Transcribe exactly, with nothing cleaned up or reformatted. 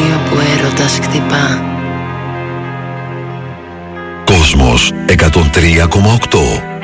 όπου έρωτας χτυπά. Κόσμος εκατόν τρία κόμμα οκτώ.